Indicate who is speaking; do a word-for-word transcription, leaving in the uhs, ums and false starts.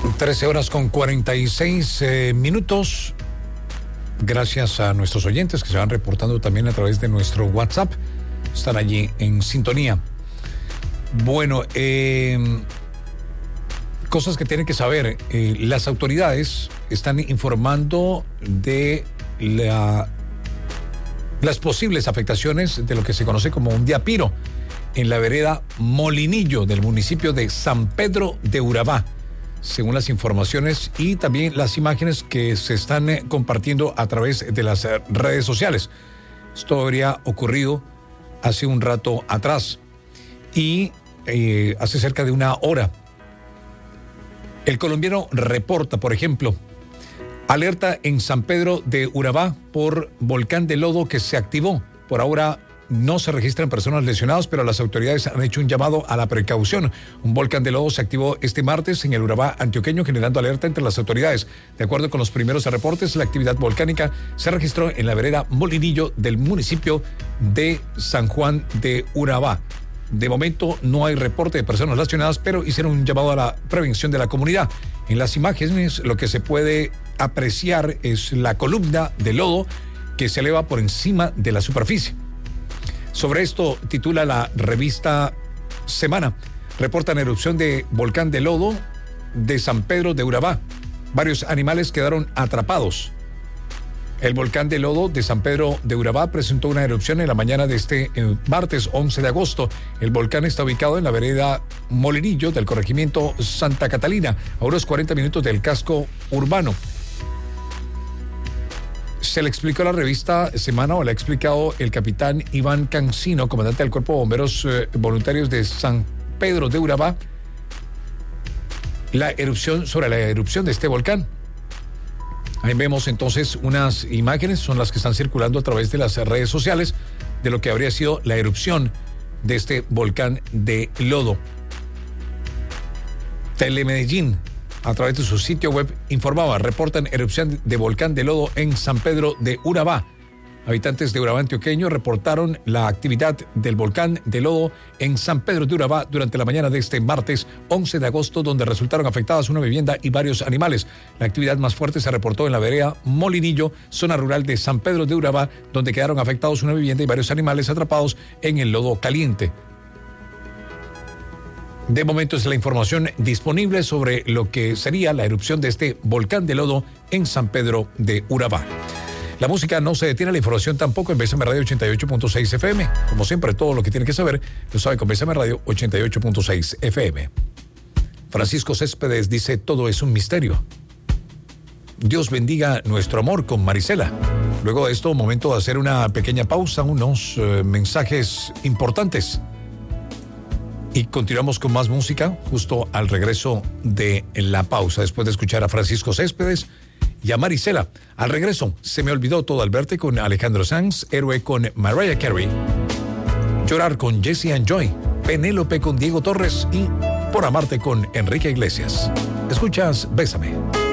Speaker 1: trece horas con cuarenta y seis eh, minutos. Gracias a nuestros oyentes que se van reportando también a través de nuestro WhatsApp. Están allí en sintonía. Bueno, eh, cosas que tienen que saber. Eh, las autoridades están informando de la, las posibles afectaciones de lo que se conoce como un diapiro en la vereda Molinillo del municipio de San Pedro de Urabá, según las informaciones y también las imágenes que se están eh, compartiendo a través de las eh, redes sociales. Esto habría ocurrido hace un rato atrás y eh, hace cerca de una hora. El colombiano reporta, por ejemplo, alerta en San Pedro de Urabá por volcán de lodo que se activó. Por ahora no se registran personas lesionadas, pero las autoridades han hecho un llamado a la precaución. Un volcán de lodo se activó este martes en el Urabá antioqueño, generando alerta entre las autoridades. De acuerdo con los primeros reportes, la actividad volcánica se registró en la vereda Molinillo del municipio de San Juan de Urabá. De momento no hay reporte de personas lesionadas, pero hicieron un llamado a la prevención de la comunidad. En las imágenes lo que se puede apreciar es la columna de lodo que se eleva por encima de la superficie. Sobre esto titula la revista Semana. Reportan erupción de volcán de lodo de San Pedro de Urabá. Varios animales quedaron atrapados. El volcán de lodo de San Pedro de Urabá presentó una erupción en la mañana de este eh, martes once de agosto. El volcán está ubicado en la vereda Molinillo del corregimiento Santa Catalina, a unos cuarenta minutos del casco urbano. Se le explicó a la revista Semana, o le ha explicado el capitán Iván Cancino, comandante del Cuerpo de Bomberos eh, Voluntarios de San Pedro de Urabá, la erupción, sobre la erupción de este volcán. Ahí vemos entonces unas imágenes, son las que están circulando a través de las redes sociales, de lo que habría sido la erupción de este volcán de lodo. Telemedellín, a través de su sitio web, informaba, reportan erupción de volcán de lodo en San Pedro de Urabá. Habitantes de Urabá antioqueño reportaron la actividad del volcán de lodo en San Pedro de Urabá durante la mañana de este martes once de agosto, donde resultaron afectadas una vivienda y varios animales. La actividad más fuerte se reportó en la vereda Molinillo, zona rural de San Pedro de Urabá, donde quedaron afectados una vivienda y varios animales atrapados en el lodo caliente. De momento es la información disponible sobre lo que sería la erupción de este volcán de lodo en San Pedro de Urabá. La música no se detiene, la información tampoco en Bésame Radio ochenta y ocho punto seis F M. Como siempre, todo lo que tiene que saber lo sabe con Bésame Radio ochenta y ocho punto seis F M. Francisco Céspedes dice, todo es un misterio. Dios bendiga nuestro amor con Marisela. Luego de esto, momento de hacer una pequeña pausa, unos eh, mensajes importantes. Y continuamos con más música justo al regreso de la pausa, después de escuchar a Francisco Céspedes y a Marisela. Al regreso, Se me olvidó todo al verte con Alejandro Sanz, Héroe con Mariah Carey, Llorar con Jesse and Joy, Penélope con Diego Torres y Por amarte con Enrique Iglesias. Escuchas Bésame.